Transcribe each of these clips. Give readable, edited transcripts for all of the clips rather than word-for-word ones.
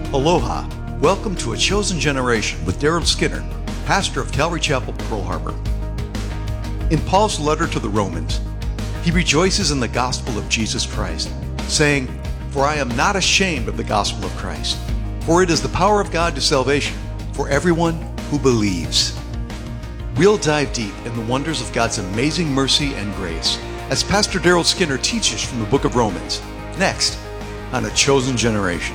Aloha. Welcome to A Chosen Generation with Daryl Skinner, pastor of Calvary Chapel, Pearl Harbor. In Paul's letter to the Romans, he rejoices in the gospel of Jesus Christ, saying, "For I am not ashamed of the gospel of Christ, for it is the power of God to salvation for everyone who believes." We'll dive deep in the wonders of God's amazing mercy and grace as Pastor Daryl Skinner teaches from the book of Romans, next on A Chosen Generation.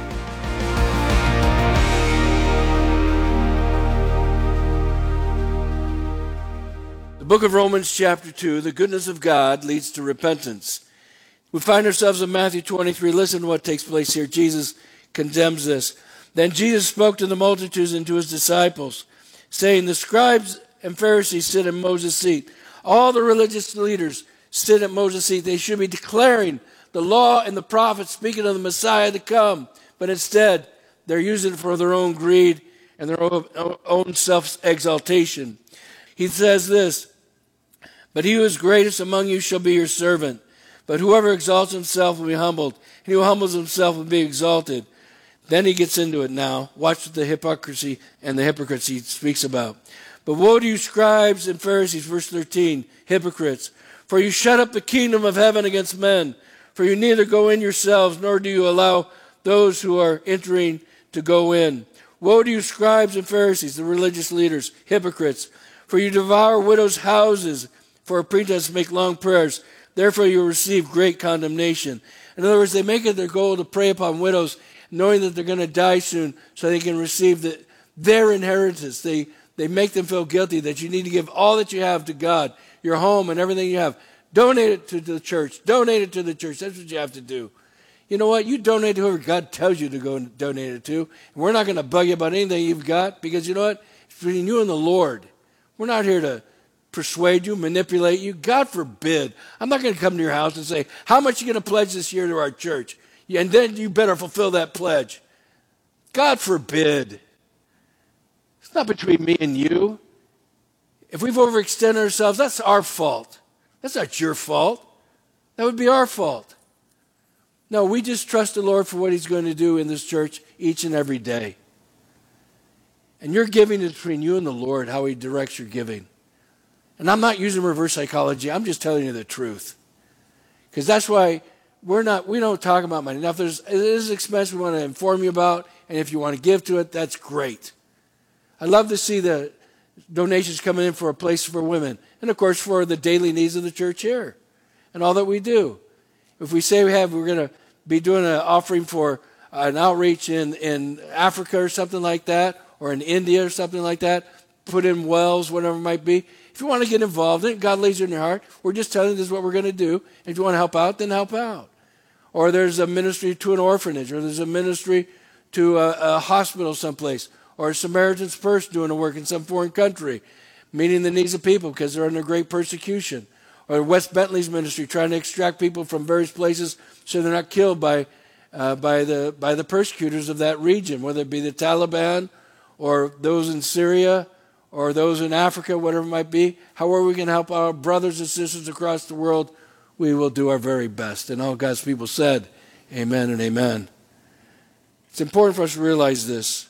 The book of Romans chapter 2, the goodness of God leads to repentance. We find ourselves in Matthew 23. Listen to what takes place here. Jesus condemns this. Then Jesus spoke to the multitudes and to his disciples, saying, "The scribes and Pharisees sit in Moses' seat." All the religious leaders sit at Moses' seat. They should be declaring the law and the prophets, speaking of the Messiah to come. But instead, they're using it for their own greed and their own self-exaltation. He says this, "But he who is greatest among you shall be your servant. But whoever exalts himself will be humbled, and he who humbles himself will be exalted." Then he gets into it now. Watch the hypocrisy and the hypocrites he speaks about. "But woe to you, scribes and Pharisees," verse 13, "hypocrites, for you shut up the kingdom of heaven against men. For you neither go in yourselves, nor do you allow those who are entering to go in. Woe to you, scribes and Pharisees," the religious leaders, "hypocrites, for you devour widows' houses for a pretense to make long prayers. Therefore you will receive great condemnation." In other words, they make it their goal to prey upon widows, knowing that they're going to die soon so they can receive their inheritance. They make them feel guilty that you need to give all that you have to God, your home and everything you have. Donate it to the church. Donate it to the church. That's what you have to do. You know what? You donate to whoever God tells you to go and donate it to. And we're not going to bug you about anything you've got because you know what? It's between you and the Lord. We're not here to persuade you, manipulate you. God forbid. I'm not going to come to your house and say, "How much are you going to pledge this year to our church?" And then you better fulfill that pledge. God forbid. It's not between me and you. If we've overextended ourselves, that's our fault. That's not your fault. That would be our fault. No, we just trust the Lord for what he's going to do in this church each and every day. And your giving is between you and the Lord, how he directs your giving. And I'm not using reverse psychology. I'm just telling you the truth. Because that's why we don't talk about money. Now, if it is an expense we want to inform you about, and if you want to give to it, that's great. I love to see the donations coming in for a place for women. And, of course, for the daily needs of the church here and all that we do. If we say we're going to be doing an offering for an outreach in Africa or something like that, or in India or something like that, put in wells, whatever it might be. If you want to get involved in it, God lays it in your heart. We're just telling you this is what we're going to do. If you want to help out, then help out. Or there's a ministry to an orphanage, or there's a ministry to a hospital someplace, or a Samaritan's Purse doing a work in some foreign country, meeting the needs of people because they're under great persecution. Or West Bentley's ministry trying to extract people from various places so they're not killed by the persecutors of that region, whether it be the Taliban or those in Syria or those in Africa, whatever it might be. However we can help our brothers and sisters across the world, we will do our very best. And all God's people said, amen and amen. It's important for us to realize this.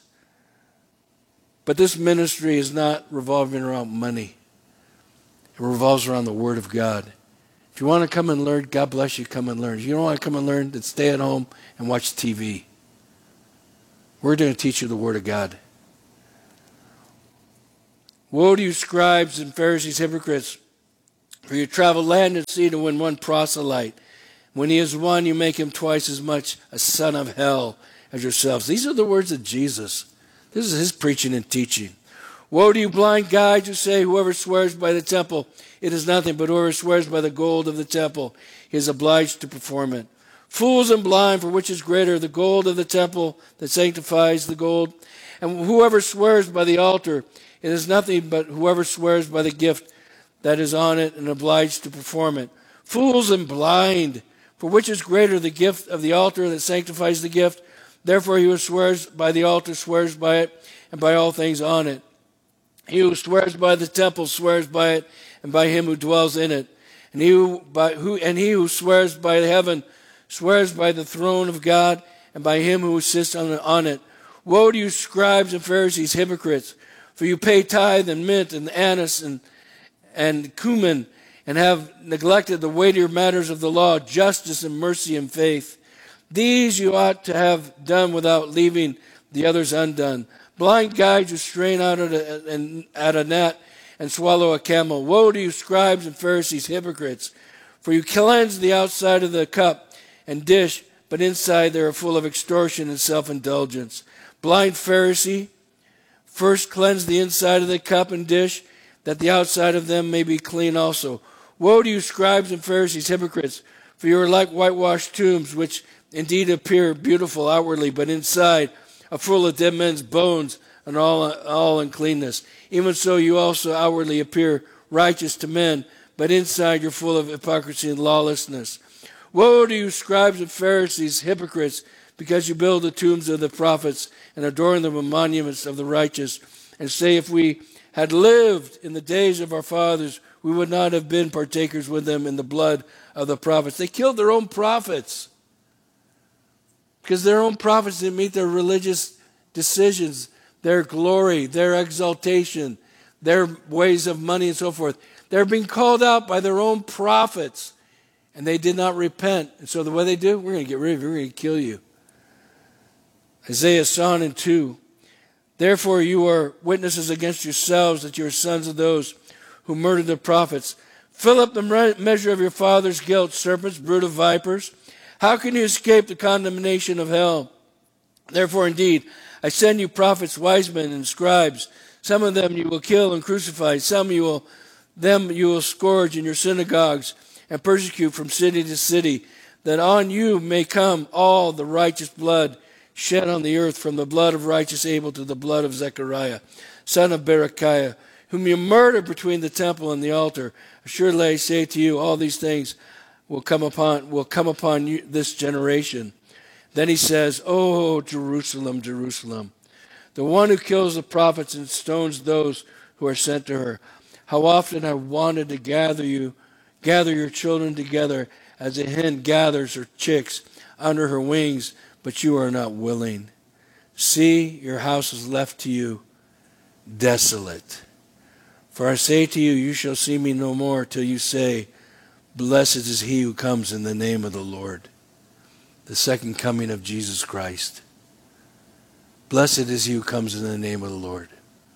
But this ministry is not revolving around money. It revolves around the Word of God. If you want to come and learn, God bless you, come and learn. If you don't want to come and learn, then stay at home and watch TV. We're going to teach you the Word of God. Woe to you, scribes and Pharisees, hypocrites, for you travel land and sea to win one proselyte. When he is won, you make him twice as much a son of hell as yourselves. These are the words of Jesus. This is his preaching and teaching. Woe to you, blind guides, who say, "Whoever swears by the temple, it is nothing, but whoever swears by the gold of the temple, he is obliged to perform it. Fools and blind, for which is greater, the gold of the temple that sanctifies the gold? And whoever swears by the altar, it is nothing, but whoever swears by the gift that is on it and obliged to perform it. Fools and blind, for which is greater, the gift of the altar that sanctifies the gift? Therefore he who swears by the altar swears by it, and by all things on it. He who swears by the temple swears by it, and by him who dwells in it. And he who swears by heaven swears by the throne of God, and by him who sits on it. Woe to you, scribes and Pharisees, hypocrites! For you pay tithe and mint and anise and cumin, and have neglected the weightier matters of the law, justice and mercy and faith. These you ought to have done without leaving the others undone. Blind guides who strain out at a gnat and swallow a camel. Woe to you, scribes and Pharisees, hypocrites! For you cleanse the outside of the cup and dish, but inside they are full of extortion and self-indulgence. Blind Pharisee, first cleanse the inside of the cup and dish, that the outside of them may be clean also. Woe to you, scribes and Pharisees, hypocrites! For you are like whitewashed tombs, which indeed appear beautiful outwardly, but inside are full of dead men's bones and all uncleanness. Even so, you also outwardly appear righteous to men, but inside you're full of hypocrisy and lawlessness. Woe to you, scribes and Pharisees, hypocrites! Because you build the tombs of the prophets and adorn them with monuments of the righteous, and say, if we had lived in the days of our fathers, we would not have been partakers with them in the blood of the prophets. They killed their own prophets because their own prophets didn't meet their religious decisions, their glory, their exaltation, their ways of money and so forth. They're being called out by their own prophets, and they did not repent. And so the way they do, we're going to get rid of you, we're going to kill you. Isaiah saw in 2, therefore you are witnesses against yourselves that you are sons of those who murdered the prophets. Fill up the measure of your father's guilt, serpents, brood of vipers. How can you escape the condemnation of hell? Therefore, indeed, I send you prophets, wise men, and scribes. Some of them you will kill and crucify. Some you will scourge in your synagogues and persecute from city to city, that on you may come all the righteous blood shed on the earth, from the blood of righteous Abel to the blood of Zechariah, son of Berechiah, whom you murdered between the temple and the altar. Assuredly I say to you, all these things will come upon you, this generation. Then he says, oh, Jerusalem, Jerusalem, the one who kills the prophets and stones those who are sent to her. How often I wanted to gather your children together as a hen gathers her chicks under her wings, but you are not willing. See, your house is left to you desolate. For I say to you, you shall see me no more till you say, blessed is he who comes in the name of the Lord. The second coming of Jesus Christ. Blessed is he who comes in the name of the Lord.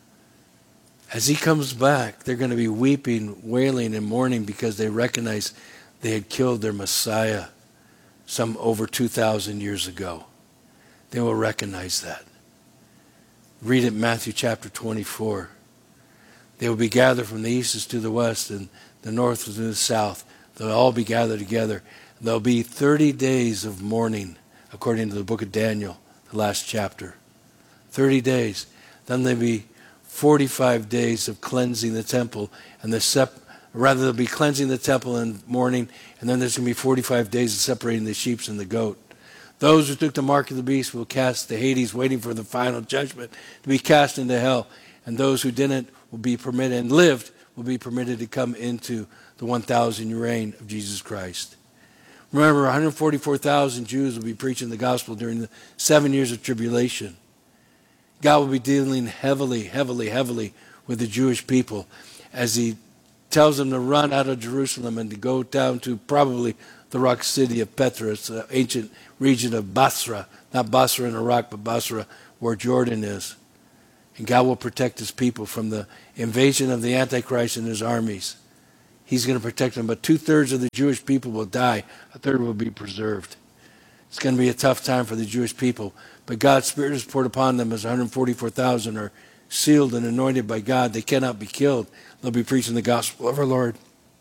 As he comes back, they're going to be weeping, wailing, and mourning because they recognize they had killed their Messiah some over 2,000 years ago. They will recognize that. Read it, Matthew chapter 24. They will be gathered from the east to the west and the north to the south. They'll all be gathered together. There'll be 30 days of mourning, according to the book of Daniel, the last chapter. 30 days. Then there'll be 45 days of cleansing the temple, and they'll be cleansing the temple and mourning, and then there's going to be 45 days of separating the sheep and the goat. Those who took the mark of the beast will cast to Hades, waiting for the final judgment to be cast into hell, and those who didn't will be permitted and lived will be permitted to come into the 1,000-year reign of Jesus Christ. Remember, 144,000 Jews will be preaching the gospel during the 7 years of tribulation. God will be dealing heavily, heavily, heavily with the Jewish people as he tells them to run out of Jerusalem and to go down to probably the rock city of Petra, the ancient region of Basra. Not Basra in Iraq, but Basra where Jordan is. And God will protect his people from the invasion of the Antichrist and his armies. He's going to protect them, but 2/3 of the Jewish people will die. 1/3 will be preserved. It's going to be a tough time for the Jewish people, but God's Spirit is poured upon them as 144,000 are sealed and anointed by God. They cannot be killed. They'll be preaching the gospel of our Lord.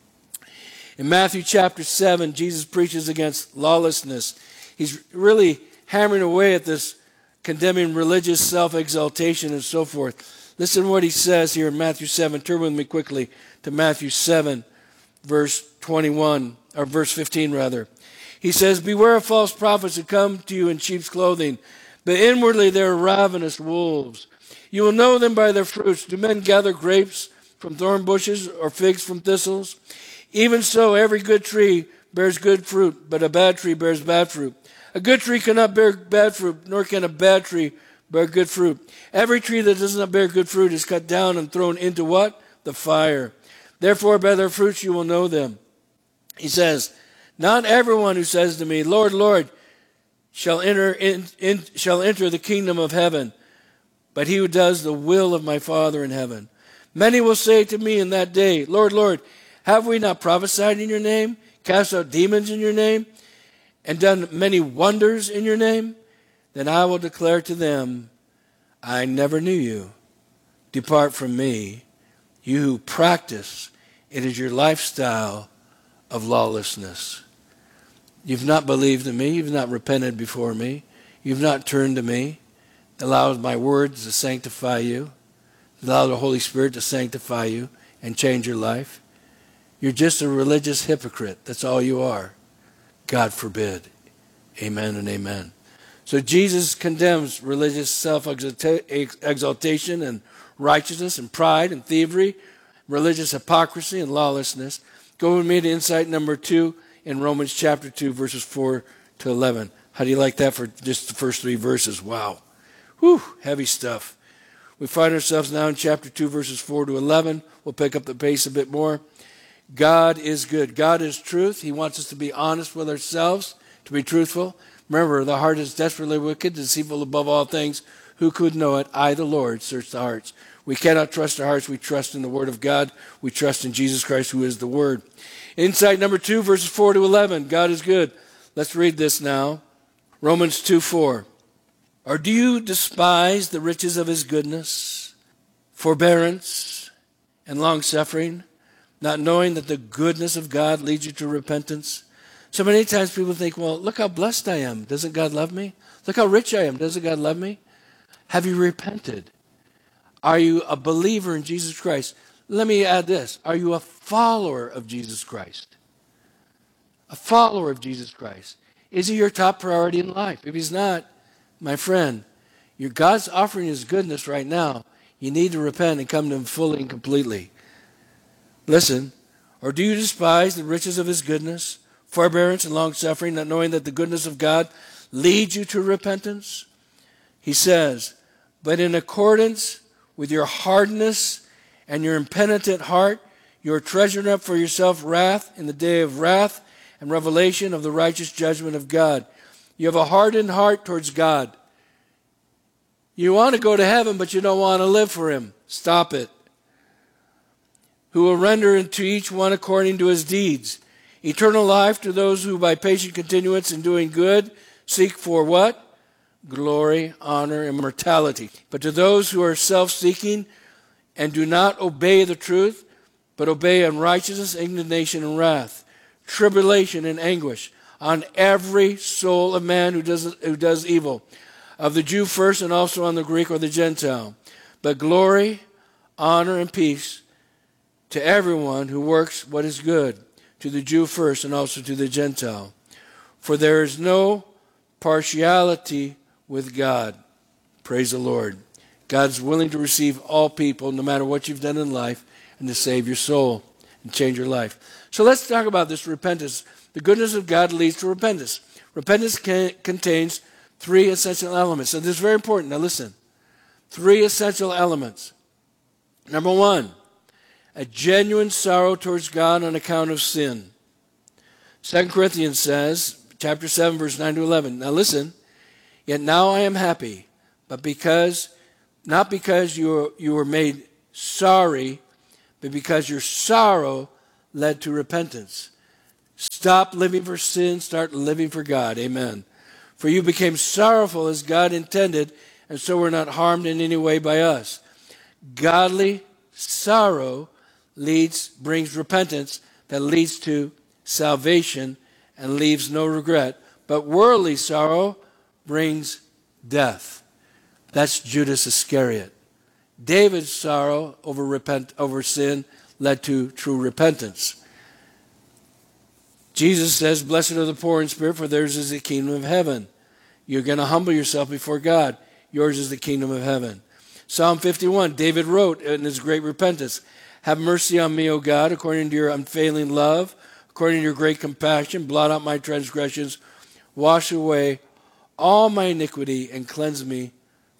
In Matthew chapter 7, Jesus preaches against lawlessness. He's really hammering away at this, condemning religious self-exaltation and so forth. Listen to what he says here in Matthew 7. Turn with me quickly to Matthew 7, verse 21, or verse 15 rather. He says, beware of false prophets who come to you in sheep's clothing, but inwardly they are ravenous wolves. You will know them by their fruits. Do men gather grapes from thorn bushes or figs from thistles? Even so, every good tree bears good fruit, but a bad tree bears bad fruit. A good tree cannot bear bad fruit, nor can a bad tree bear good fruit. Every tree that does not bear good fruit is cut down and thrown into what? The fire. Therefore, by their fruits you will know them. He says, not everyone who says to me, Lord, Lord, shall enter the kingdom of heaven, but he who does the will of my Father in heaven. Many will say to me in that day, Lord, Lord, have we not prophesied in your name, cast out demons in your name, and done many wonders in your name? Then I will declare to them, I never knew you. Depart from me, you who practice, it is your lifestyle of lawlessness. You've not believed in me. You've not repented before me. You've not turned to me. Allow my words to sanctify you. Allow the Holy Spirit to sanctify you and change your life. You're just a religious hypocrite. That's all you are. God forbid. Amen and amen. So Jesus condemns religious self-exaltation and righteousness and pride and thievery, religious hypocrisy and lawlessness. Go with me to insight number 2 in Romans chapter 2, verses 4 to 11. How do you like that for just the first 3 verses? Wow. Whew, heavy stuff. We find ourselves now in chapter 2, verses 4 to 11. We'll pick up the pace a bit more. God is good. God is truth. He wants us to be honest with ourselves, to be truthful. Remember, the heart is desperately wicked, deceitful above all things. Who could know it? I, the Lord, search the hearts. We cannot trust our hearts. We trust in the Word of God. We trust in Jesus Christ, who is the Word. Insight number 2, verses 4 to 11. God is good. Let's read this now. Romans 2:4. Or do you despise the riches of his goodness, forbearance, and long-suffering, not knowing that the goodness of God leads you to repentance? So many times people think, well, look how blessed I am. Doesn't God love me? Look how rich I am. Doesn't God love me? Have you repented? Are you a believer in Jesus Christ? Let me add this. Are you a follower of Jesus Christ? A follower of Jesus Christ. Is he your top priority in life? If he's not, my friend, God's offering his goodness right now. You need to repent and come to him fully and completely. Listen. Or do you despise the riches of his goodness, forbearance and long-suffering, not knowing that the goodness of God leads you to repentance? He says, but in accordance with your hardness and your impenitent heart, you are treasuring up for yourself wrath in the day of wrath and revelation of the righteous judgment of God. You have a hardened heart towards God. You want to go to heaven, but you don't want to live for him. Stop it. Who will render to each one according to his deeds. Eternal life to those who by patient continuance in doing good seek for what? Glory, honor, immortality. But to those who are self-seeking and do not obey the truth, but obey unrighteousness, indignation, and wrath, tribulation and anguish on every soul of man who does evil, of the Jew first and also on the Greek or the Gentile. But glory, honor, and peace to everyone who works what is good, to the Jew first and also to the Gentile. For there is no partiality with God. Praise the Lord. God's willing to receive all people, no matter what you've done in life, and to save your soul and change your life. So let's talk about this repentance. The goodness of God leads to repentance. Repentance contains 3 essential elements. And this is very important. Now listen. 3 essential elements. Number 1, a genuine sorrow towards God on account of sin. 2 Corinthians says, chapter 7, verse 9 to 11. Now listen. Yet now I am happy, but not because you were made sorry, but because your sorrow led to repentance. Stop living for sin, start living for God. Amen. For you became sorrowful as God intended, and so were not harmed in any way by us. Godly sorrow brings repentance that leads to salvation and leaves no regret. But worldly sorrow brings death. That's Judas Iscariot. David's sorrow over sin led to true repentance. Jesus says, blessed are the poor in spirit, for theirs is the kingdom of heaven. You're going to humble yourself before God. Yours is the kingdom of heaven. Psalm 51, David wrote in his great repentance, have mercy on me, O God, according to your unfailing love, according to your great compassion, blot out my transgressions, wash away all my iniquity, and cleanse me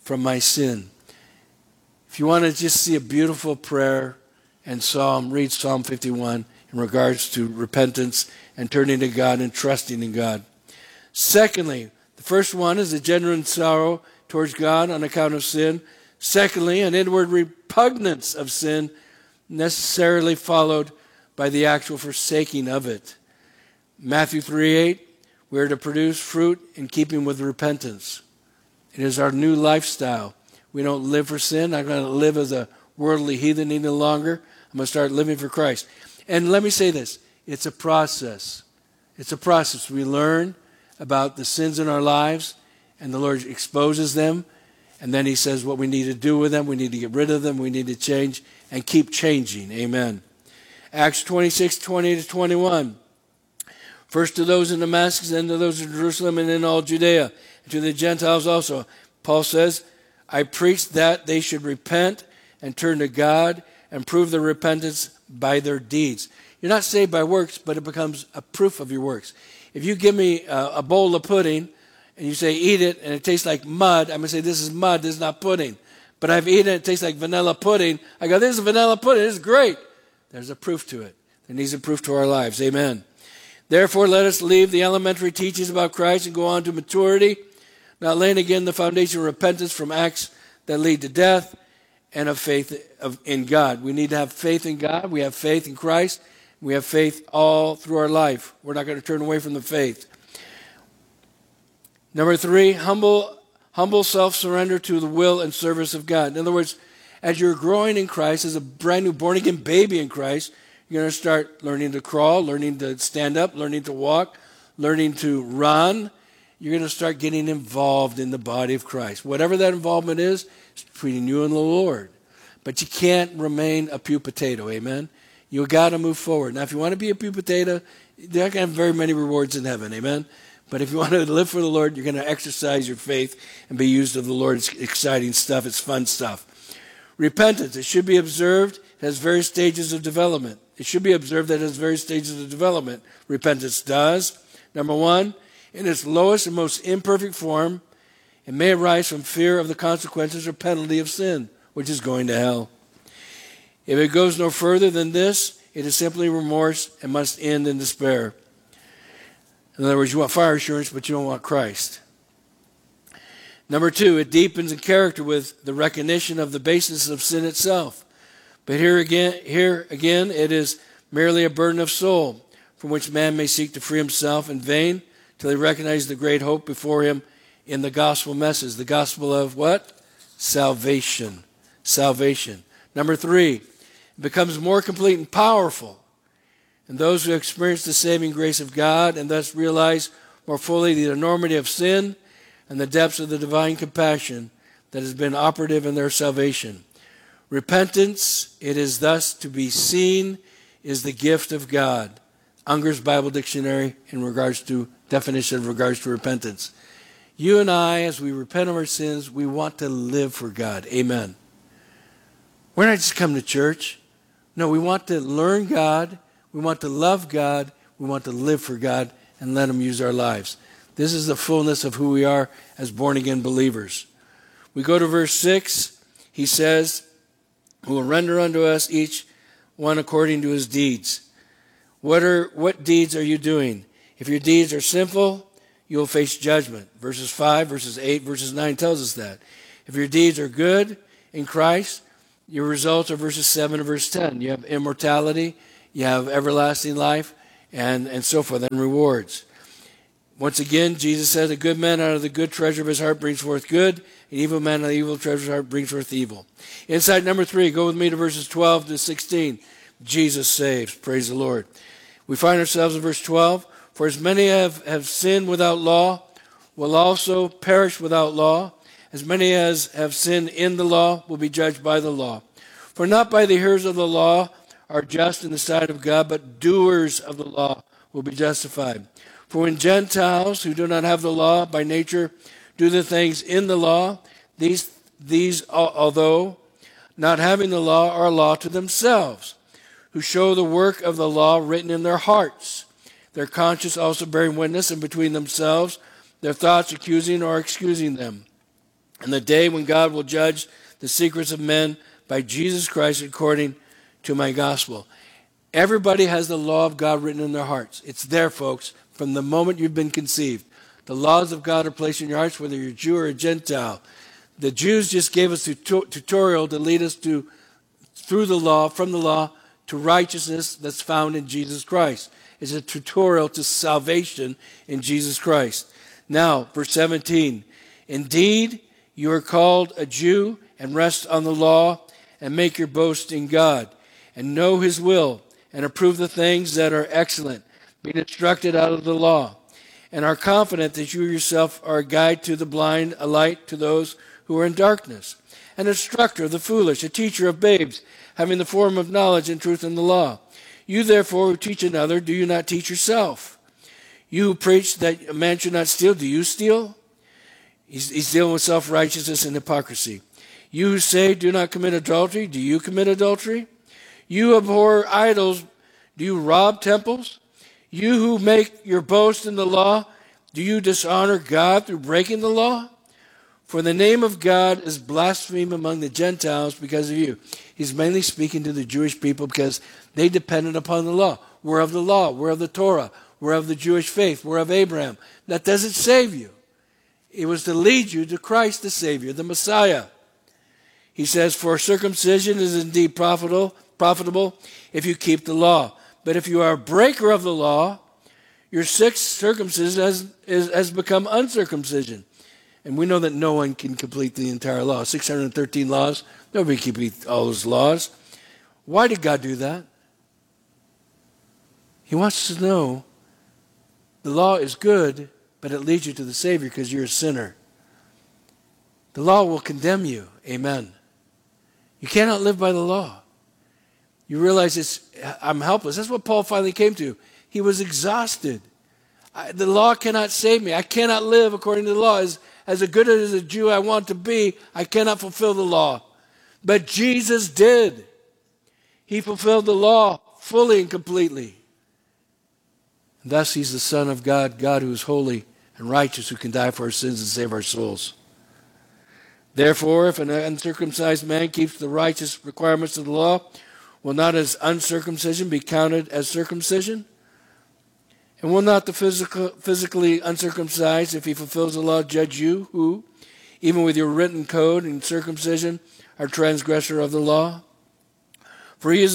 from my sin. If you want to just see a beautiful prayer and psalm, read Psalm 51 in regards to repentance and turning to God and trusting in God. Secondly, the first one is a genuine sorrow towards God on account of sin. Secondly, an inward repugnance of sin, necessarily followed by the actual forsaking of it. Matthew 3:8, we are to produce fruit in keeping with repentance. It is our new lifestyle. We don't live for sin. I'm going to live as a worldly heathen any longer. I'm going to start living for Christ. And let me say this. It's a process. It's a process. We learn about the sins in our lives, and the Lord exposes them, and then he says what we need to do with them. We need to get rid of them. We need to change and keep changing. Amen. Acts 26:20-21. First to those in Damascus, then to those in Jerusalem, and in all Judea, and to the Gentiles also. Paul says, I preach that they should repent and turn to God and prove their repentance by their deeds. You're not saved by works, but it becomes a proof of your works. If you give me a bowl of pudding and you say, eat it, and it tastes like mud, I'm going to say, this is mud, this is not pudding. But I've eaten it, it tastes like vanilla pudding. I go, this is vanilla pudding, this is great. There's a proof to it. There needs a proof to our lives. Amen. Therefore, let us leave the elementary teachings about Christ and go on to maturity, not laying again the foundation of repentance from acts that lead to death and of faith in God. We need to have faith in God. We have faith in Christ. We have faith all through our life. We're not going to turn away from the faith. Number 3, humble self-surrender to the will and service of God. In other words, as you're growing in Christ, as a brand new born-again baby in Christ, you're going to start learning to crawl, learning to stand up, learning to walk, learning to run. You're going to start getting involved in the body of Christ. Whatever that involvement is, it's between you and the Lord. But you can't remain a pew potato, amen? You've got to move forward. Now, if you want to be a pew potato, you're not going to have very many rewards in heaven, amen? But if you want to live for the Lord, you're going to exercise your faith and be used of the Lord. It's exciting stuff. It's fun stuff. Repentance, it should be observed. It has various stages of development. It should be observed that it has various stages of development. Repentance does. Number 1, in its lowest and most imperfect form, it may arise from fear of the consequences or penalty of sin, which is going to hell. If it goes no further than this, it is simply remorse and must end in despair. In other words, you want fire assurance, but you don't want Christ. Number 2, it deepens in character with the recognition of the basis of sin itself. But here again, it is merely a burden of soul, from which man may seek to free himself in vain, till he recognizes the great hope before him in the gospel message. The gospel of what? Salvation. Salvation. Number 3, it becomes more complete and powerful. And those who experience the saving grace of God and thus realize more fully the enormity of sin and the depths of the divine compassion that has been operative in their salvation. Repentance, it is thus to be seen, is the gift of God. Unger's Bible Dictionary in regards to definition of regards to repentance. You and I, as we repent of our sins, we want to live for God. Amen. We're not just come to church. No, we want to learn God. We want to love God. We want to live for God and let Him use our lives. This is the fullness of who we are as born-again believers. We go to verse 6. He says, who will render unto us each one according to his deeds. What deeds are you doing? If your deeds are sinful, you will face judgment. Verses 5, verses 8, verses 9 tells us that. If your deeds are good in Christ, your results are verses 7 and verse 10. You have immortality, you have everlasting life, and so forth, and rewards. Once again, Jesus said, a good man out of the good treasure of his heart brings forth good, an evil man out of the evil treasure of his heart brings forth evil. Insight number 3, go with me to verses 12 to 16. Jesus saves. Praise the Lord. We find ourselves in verse 12. For as many have sinned without law will also perish without law. As many as have sinned in the law will be judged by the law. For not by the hearers of the law are just in the sight of God, but doers of the law will be justified. For when Gentiles who do not have the law by nature do the things in the law, these although not having the law are a law to themselves, who show the work of the law written in their hearts, their conscience also bearing witness, and between themselves their thoughts accusing or excusing them. and the day when God will judge the secrets of men by Jesus Christ according to my gospel. Everybody has the law of God written in their hearts. It's there, folks, from the moment you've been conceived. The laws of God are placed in your hearts, whether you're a Jew or a Gentile. The Jews just gave us a tutorial to lead us through the law, from the law, to righteousness that's found in Jesus Christ. It's a tutorial to salvation in Jesus Christ. Now, verse 17. Indeed, you are called a Jew and rest on the law and make your boast in God and know his will and approve the things that are excellent, being instructed out of the law, and are confident that you yourself are a guide to the blind, a light to those who are in darkness, an instructor of the foolish, a teacher of babes, having the form of knowledge and truth in the law. You therefore who teach another, do you not teach yourself? You who preach that a man should not steal, do you steal? He's dealing with self-righteousness and hypocrisy. You who say, do not commit adultery, do you commit adultery? You abhor idols, do you rob temples? You who make your boast in the law, do you dishonor God through breaking the law? For the name of God is blasphemed among the Gentiles because of you. He's mainly speaking to the Jewish people because they depended upon the law. We're of the law. We're of the Torah. We're of the Jewish faith. We're of Abraham. That doesn't save you. It was to lead you to Christ the Savior, the Messiah. He says, for circumcision is indeed profitable if you keep the law. But if you are a breaker of the law, your circumcision has become uncircumcision. And we know that no one can complete the entire law. 613 laws. Nobody can complete all those laws. Why did God do that? He wants to know the law is good, but it leads you to the Savior because you're a sinner. The law will condemn you. Amen. You cannot live by the law. You realize I'm helpless. That's what Paul finally came to. He was exhausted. The law cannot save me. I cannot live according to the law. As good as a Jew I want to be, I cannot fulfill the law. But Jesus did. He fulfilled the law fully and completely. And thus he's the Son of God, God who is holy and righteous, who can die for our sins and save our souls. Therefore, if an uncircumcised man keeps the righteous requirements of the law, will not his uncircumcision be counted as circumcision? And will not the physically uncircumcised, if he fulfills the law, judge you, who, even with your written code and circumcision, are transgressor of the law? For he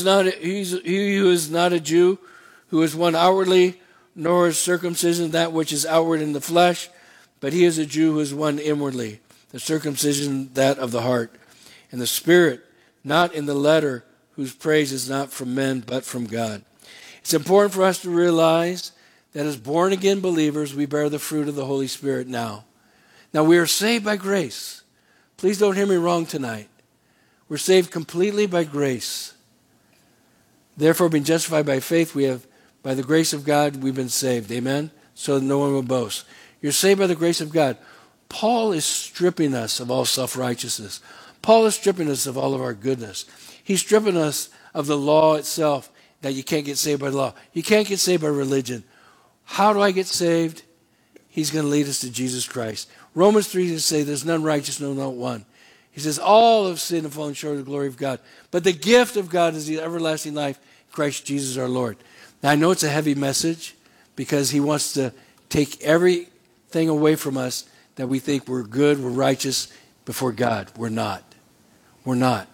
who is not a Jew, who is one outwardly, nor is circumcision that which is outward in the flesh, but he is a Jew who is one inwardly, the circumcision that of the heart, in the spirit, not in the letter, whose praise is not from men, but from God. It's important for us to realize that as born-again believers, we bear the fruit of the Holy Spirit now. Now, we are saved by grace. Please don't hear me wrong tonight. We're saved completely by grace. Therefore, being justified by faith, by the grace of God, we've been saved. Amen? So no one will boast. You're saved by the grace of God. Paul is stripping us of all self-righteousness. Paul is stripping us of all of our goodness. He's stripping us of the law itself, that you can't get saved by the law. You can't get saved by religion. How do I get saved? He's going to lead us to Jesus Christ. Romans 3 says there's none righteous, no, not one. He says all have sinned and fallen short of the glory of God. But the gift of God is the everlasting life, Christ Jesus our Lord. Now I know it's a heavy message because he wants to take everything away from us that we think we're good, we're righteous before God. We're not. We're not.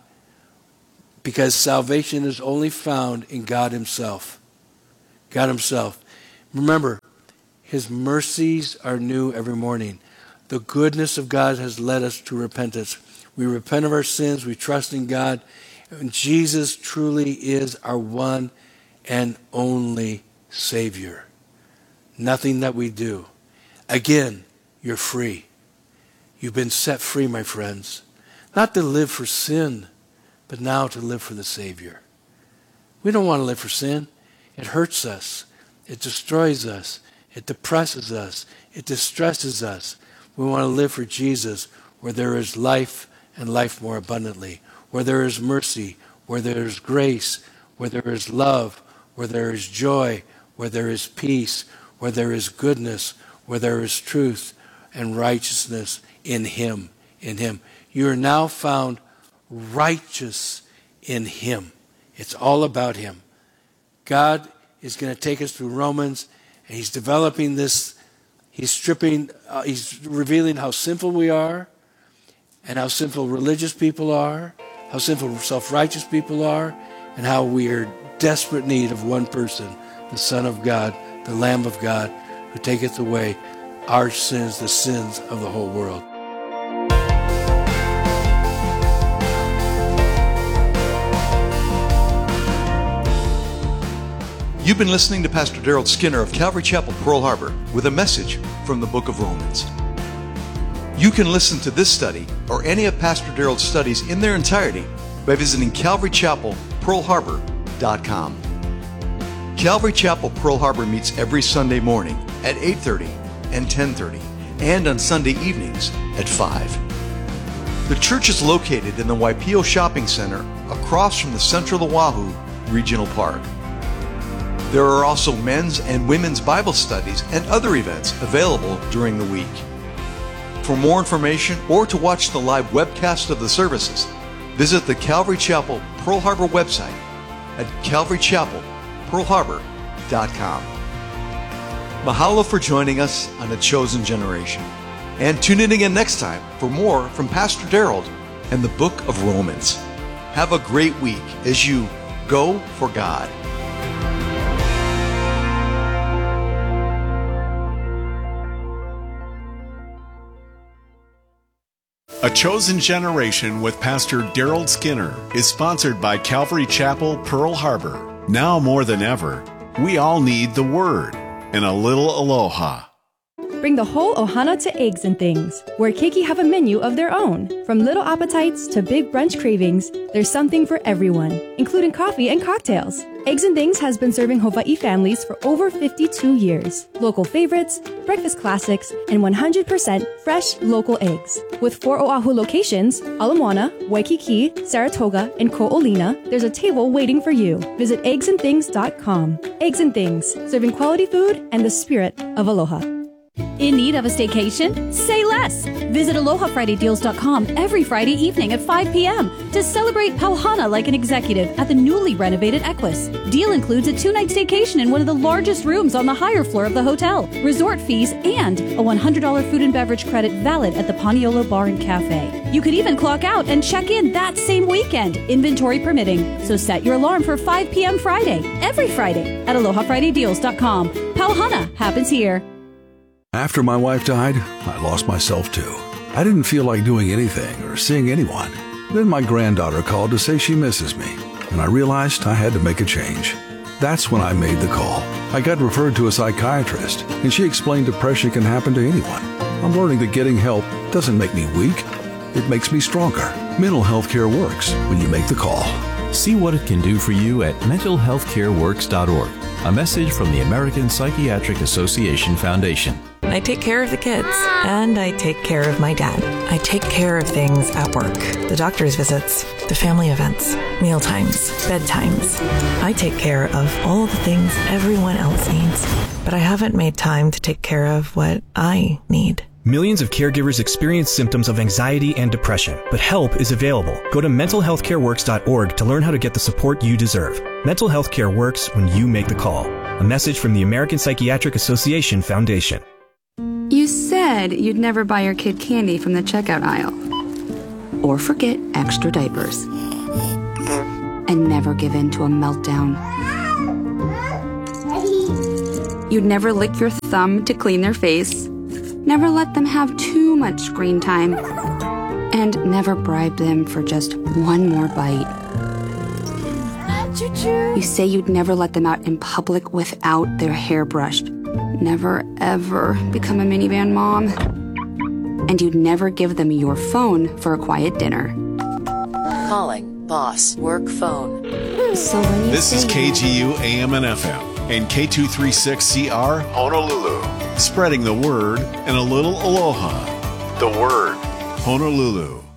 Because salvation is only found in God himself. God himself. Remember, his mercies are new every morning. The goodness of God has led us to repentance. We repent of our sins. We trust in God. And Jesus truly is our one and only Savior. Nothing that we do. Again, you're free. You've been set free, my friends. Not to live for sin, but now to live for the Savior. We don't want to live for sin. It hurts us. It destroys us. It depresses us. It distresses us. We want to live for Jesus, where there is life and life more abundantly, where there is mercy, where there is grace, where there is love, where there is joy, where there is peace, where there is goodness, where there is truth and righteousness in him, in him. You are now found righteous in him. It's all about him. God is going to take us through Romans, and he's developing this. He's revealing how sinful we are, and how sinful religious people are, how sinful self-righteous people are, and how we are in desperate need of one person, the Son of God, the Lamb of God, who taketh away our sins, the sins of the whole world. You've been listening to Pastor Daryl Skinner of Calvary Chapel, Pearl Harbor, with a message from the book of Romans. You can listen to this study or any of Pastor Daryl's studies in their entirety by visiting CalvaryChapelPearlHarbor.com. Calvary Chapel Pearl Harbor meets every Sunday morning at 8:30 and 10:30, and on Sunday evenings at 5. The church is located in the Waipio Shopping Center across from the Central Oahu Regional Park. There are also men's and women's Bible studies and other events available during the week. For more information or to watch the live webcast of the services, visit the Calvary Chapel Pearl Harbor website at CalvaryChapelPearlHarbor.com. Mahalo for joining us on A Chosen Generation. And tune in again next time for more from Pastor Daryl and the book of Romans. Have a great week as you go for God. A Chosen Generation with Pastor Daryl Skinner is sponsored by Calvary Chapel, Pearl Harbor. Now more than ever, we all need the Word and a little aloha. Bring the whole ohana to Eggs and Things, where Keiki have a menu of their own. From little appetites to big brunch cravings, there's something for everyone, including coffee and cocktails. Eggs and Things has been serving Hawaii families for over 52 years. Local favorites, breakfast classics, and 100% fresh local eggs. With 4 Oahu locations, Ala Moana, Waikiki, Saratoga, and Ko'olina, there's a table waiting for you. Visit eggsandthings.com. Eggs and Things, serving quality food and the spirit of aloha. In need of a staycation? Say less! Visit AlohaFridayDeals.com every Friday evening at 5 p.m. to celebrate Pauhana like an executive at the newly renovated Equus. Deal includes a 2-night staycation in one of the largest rooms on the higher floor of the hotel, resort fees, and a $100 food and beverage credit valid at the Paniolo Bar and Cafe. You could even clock out and check in that same weekend, inventory permitting. So set your alarm for 5 p.m. Friday, every Friday at AlohaFridayDeals.com. Pauhana happens here. After my wife died, I lost myself too. I didn't feel like doing anything or seeing anyone. Then my granddaughter called to say she misses me, and I realized I had to make a change. That's when I made the call. I got referred to a psychiatrist, and she explained depression can happen to anyone. I'm learning that getting help doesn't make me weak. It makes me stronger. Mental health care works when you make the call. See what it can do for you at mentalhealthcareworks.org. A message from the American Psychiatric Association Foundation. I take care of the kids, and I take care of my dad. I take care of things at work. The doctor's visits, the family events, mealtimes, bedtimes. I take care of all the things everyone else needs, but I haven't made time to take care of what I need. Millions of caregivers experience symptoms of anxiety and depression, but help is available. Go to mentalhealthcareworks.org to learn how to get the support you deserve. Mental health care works when you make the call. A message from the American Psychiatric Association Foundation. You said you'd never buy your kid candy from the checkout aisle. Or forget extra diapers. And never give in to a meltdown. You'd never lick your thumb to clean their face. Never let them have too much screen time. And never bribe them for just one more bite. You say you'd never let them out in public without their hair brushed. Never, ever become a minivan mom. And you'd never give them your phone for a quiet dinner. Calling Boss Work Phone. So when you This is KGU AM and FM and K236CR Honolulu. Spreading the word and a little aloha. The Word, Honolulu.